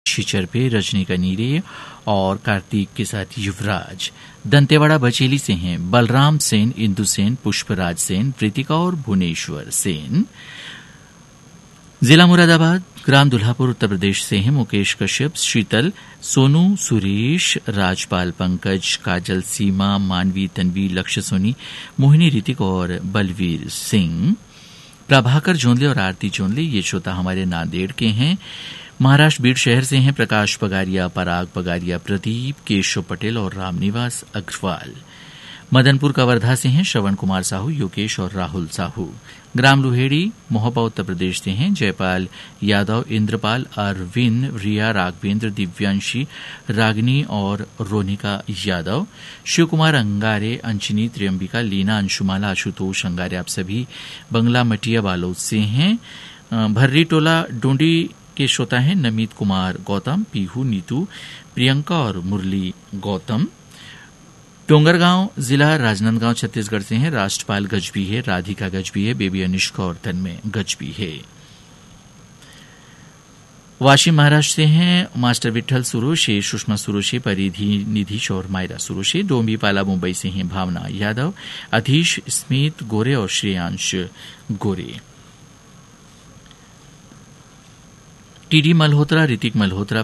छिचर पे रजनी कनीरे और कार्तिक के साथ युवराज। दंतेवाड़ा बचेली से हैं बलराम सेन, इंदु सेन, पुष्पराज सेन, प्रीतिका और भुवनेश्वर सेन। जिला मुरादाबाद, ग्राम दुल्हापुर, उत्तर प्रदेश से हैं मुकेश कश्यप, शीतल, सोनू, सुरेश, राजपाल, पंकज, काजल, सीमा, मानवी, तन्वी, लक्ष्य सोनी, मोहिनी, ऋतिक और बलवीर सिंह। प्रभाकर जोंदले और आरती जोंदले ये श्रोता हमारे नांदेड़ के हैं। महाराष्ट्र बीड़ शहर से हैं प्रकाश पगारिया, पराग पगारिया, प्रदीप, केशव पटेल और रामनिवास अग्रवाल। मदनपुर कवर्धा से हैं श्रवण कुमार साहू, योगेश और राहुल साहू। ग्राम लुहेड़ी, मोहपा, उत्तर प्रदेश से हैं जयपाल यादव, इंद्रपाल, अरविंद, रिया, राघवेंद्र, दिव्यांशी, रागनी और रोनिका यादव। शिव कुमार अंगारे, अंजनी, त्रियंबिका, लीना, अंशुमाला, आशुतोष अंगारे आप सभी बंगला मटिया बालोद से हैं। भर्री टोला डोंडी के श्रोता हैं नमित कुमार गौतम, पीहू, नीतू, प्रियंका और मुरली गौतम। डोंगरगांव जिला राजनांदगांव छत्तीसगढ़ से हैं राष्ट्रपाल गजबी है, राधिका गजबी है, बेबी अनुष्का और तन्मय गजबी है। वाशिम महाराष्ट्र से हैं मास्टर विठल सुरोशे, सुषमा सुरोशे, परिधि निधीश और मायरा सुरोशे। डोंबीपाला मुंबई से हैं भावना यादव, अधीश, स्मित गोरे और श्रेयांश गोरे। टीडी मल्होत्रा, ऋतिक मल्होत्रा,